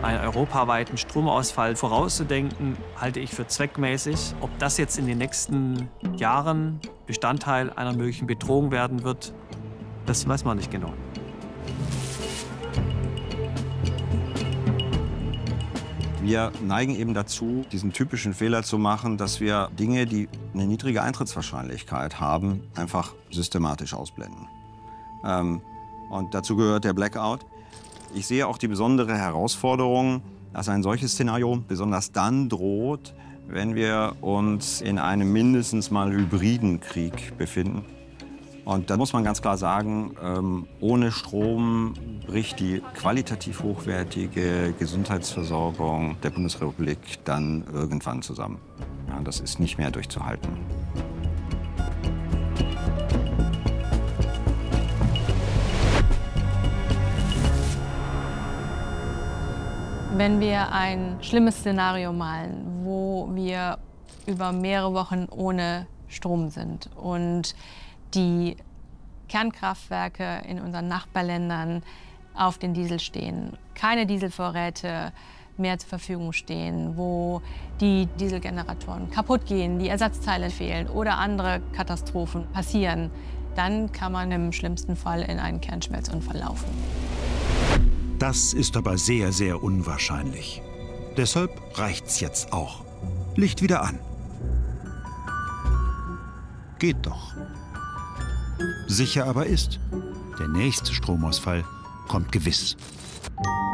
einen europaweiten Stromausfall vorauszudenken, halte ich für zweckmäßig. Ob das jetzt in den nächsten Jahren Bestandteil einer möglichen Bedrohung werden wird, das weiß man nicht genau. Wir neigen eben dazu, diesen typischen Fehler zu machen, dass wir Dinge, die eine niedrige Eintrittswahrscheinlichkeit haben, einfach systematisch ausblenden. Und dazu gehört der Blackout. Ich sehe auch die besondere Herausforderung, dass ein solches Szenario besonders dann droht, wenn wir uns in einem mindestens mal hybriden Krieg befinden. Und da muss man ganz klar sagen, ohne Strom bricht die qualitativ hochwertige Gesundheitsversorgung der Bundesrepublik dann irgendwann zusammen. Ja, das ist nicht mehr durchzuhalten. Wenn wir ein schlimmes Szenario malen, wo wir über mehrere Wochen ohne Strom sind und die Kernkraftwerke in unseren Nachbarländern auf den Diesel stehen, keine Dieselvorräte mehr zur Verfügung stehen, wo die Dieselgeneratoren kaputt gehen, die Ersatzteile fehlen oder andere Katastrophen passieren, dann kann man im schlimmsten Fall in einen Kernschmelzunfall laufen. Das ist aber sehr, sehr unwahrscheinlich. Deshalb reicht's jetzt auch. Licht wieder an. Geht doch. Sicher aber ist, der nächste Stromausfall kommt gewiss.